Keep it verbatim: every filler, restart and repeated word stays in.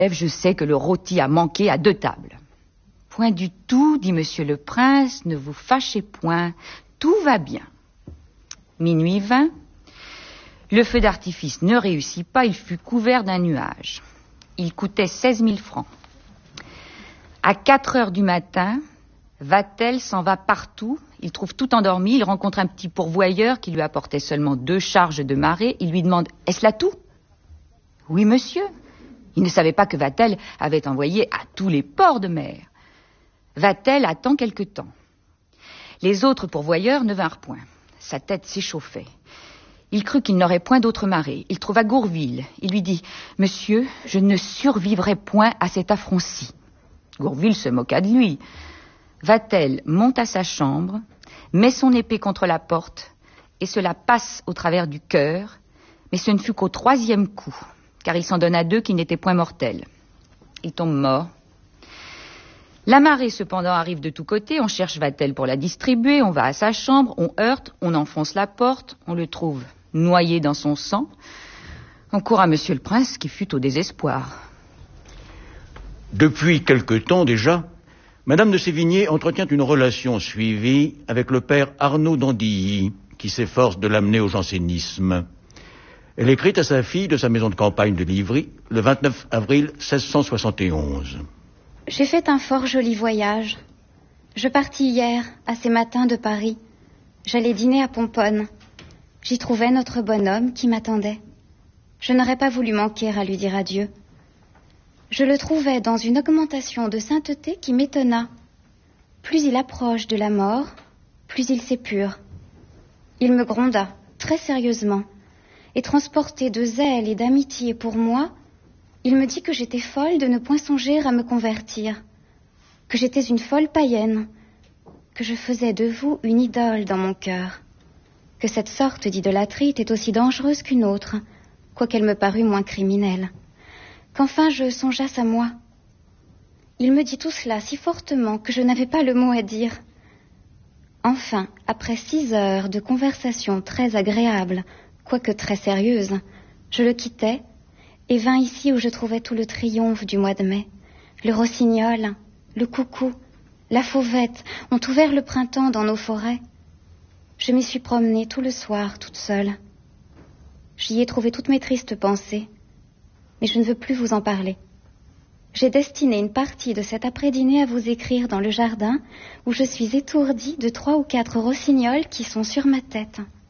Je sais que le rôti a manqué à deux tables. Point du tout, dit monsieur le prince, ne vous fâchez point, tout va bien. Minuit vint, le feu d'artifice ne réussit pas, il fut couvert d'un nuage. Il coûtait seize mille francs. À quatre heures du matin, Vatel s'en va partout, il trouve tout endormi, il rencontre un petit pourvoyeur qui lui apportait seulement deux charges de marée, il lui demande « Est-ce là tout ?» « Oui, monsieur. » Il ne savait pas que Vatel avait envoyé à tous les ports de mer. Vatel attend quelque temps. Les autres pourvoyeurs ne vinrent point. Sa tête s'échauffait. Il crut qu'il n'aurait point d'autre marée. Il trouva Gourville. Il lui dit « Monsieur, je ne survivrai point à cet affront-ci. » Gourville se moqua de lui. Vatel monte à sa chambre, met son épée contre la porte et se la passe au travers du cœur, mais ce ne fut qu'au troisième coup, car il s'en donna deux qui n'étaient point mortels. Il tombe mort. La marée, cependant, arrive de tous côtés. On cherche Vatel pour la distribuer. On va à sa chambre, on heurte, on enfonce la porte. On le trouve noyé dans son sang. On court à monsieur le prince, qui fut au désespoir. Depuis quelque temps déjà, Madame de Sévigné entretient une relation suivie avec le père Arnaud d'Andilly, qui s'efforce de l'amener au jansénisme. Elle écrit à sa fille de sa maison de campagne de Livry le vingt-neuf avril seize cent soixante et onze. J'ai fait un fort joli voyage. Je partis hier, à ces matins de Paris. J'allais dîner à Pomponne. J'y trouvais notre bonhomme qui m'attendait. Je n'aurais pas voulu manquer à lui dire adieu. Je le trouvais dans une augmentation de sainteté qui m'étonna. Plus il approche de la mort, plus il s'épure. Il me gronda, très sérieusement, et transporté de zèle et d'amitié pour moi, il me dit que j'étais folle de ne point songer à me convertir, que j'étais une folle païenne, que je faisais de vous une idole dans mon cœur, que cette sorte d'idolâtrie était aussi dangereuse qu'une autre, quoiqu'elle me parût moins criminelle, qu'enfin je songeasse à moi. Il me dit tout cela si fortement que je n'avais pas le mot à dire. Enfin, après six heures de conversation très agréable, quoique très sérieuse, je le quittai et vins ici où je trouvais tout le triomphe du mois de mai. Le rossignol, le coucou, la fauvette ont ouvert le printemps dans nos forêts. Je m'y suis promenée tout le soir, toute seule. J'y ai trouvé toutes mes tristes pensées, mais je ne veux plus vous en parler. J'ai destiné une partie de cet après-dîner à vous écrire dans le jardin, où je suis étourdie de trois ou quatre rossignols qui sont sur ma tête.